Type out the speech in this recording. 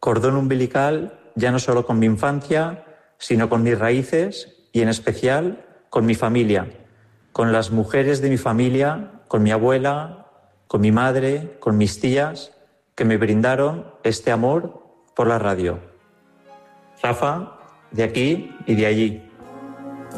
cordón umbilical ya no solo con mi infancia, sino con mis raíces y en especial con mi familia, con las mujeres de mi familia, con mi abuela, con mi madre, con mis tías, que me brindaron este amor por la radio. Rafa, de aquí y de allí.